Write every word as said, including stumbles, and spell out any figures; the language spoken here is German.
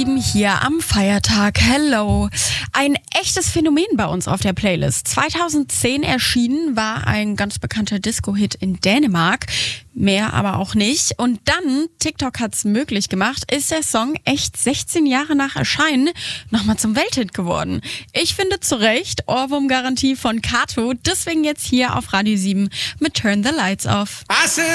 sieben hier am Feiertag. Hello. Ein echtes Phänomen bei uns auf der Playlist. zweitausendzehn erschienen, war ein ganz bekannter Disco-Hit in Dänemark. Mehr aber auch nicht. Und dann, TikTok hat's möglich gemacht, ist der Song echt sechzehn Jahre nach Erscheinen nochmal zum Welthit geworden. Ich finde zu Recht, Ohrwurm-Garantie von Kato. Deswegen jetzt hier auf Radio sieben mit Turn the Lights Off.